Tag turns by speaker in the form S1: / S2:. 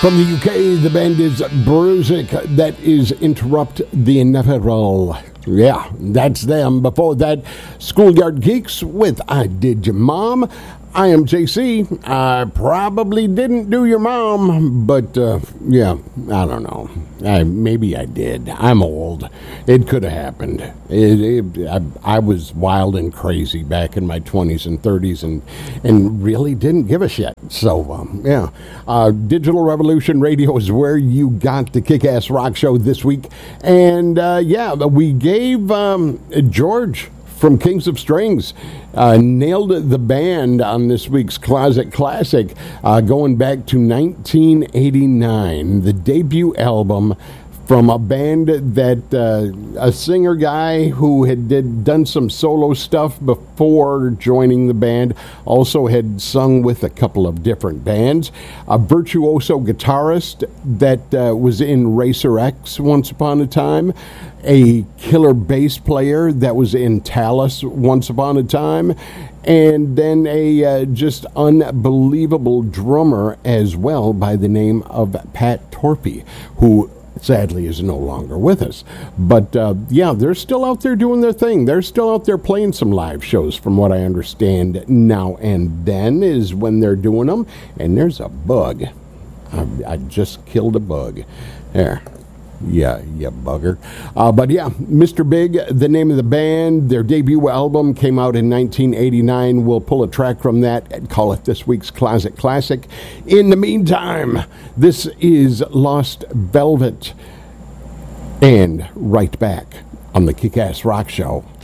S1: From the UK, the band is Bruzik. That is Interrupt the Inevitable. Yeah, that's them. Before that, Schoolyard Geeks with I Did Your Mom. I am JC. I probably didn't do your mom, but yeah, I don't know. Maybe I did. I'm old. It could have happened. I was wild and crazy back in my 20s and 30s and really didn't give a shit. So, yeah. Digital Revolution Radio is where you got the Kick-Ass Rock Show this week. And, yeah, we gave George from Kings of Strings nailed the band on this week's Closet Classic, going back to 1989, the debut album from a band that a singer guy who had done some solo stuff before joining the band, also had sung with a couple of different bands, a virtuoso guitarist that was in Racer X once upon a time, a killer bass player that was in Talus once upon a time, and then a just unbelievable drummer as well by the name of Pat Torpey, who sadly is no longer with us. But yeah, they're still out there doing their thing. They're still out there playing some live shows, from what I understand. Now and then is when they're doing them. And there's a bug. I just killed a bug. There. Yeah, bugger. But yeah, Mr. Big, the name of the band, their debut album came out in 1989. We'll pull a track from that and call it this week's Closet Classic. In the meantime, this is Lost Velvet. And right back on the Kick-Ass Rock Show.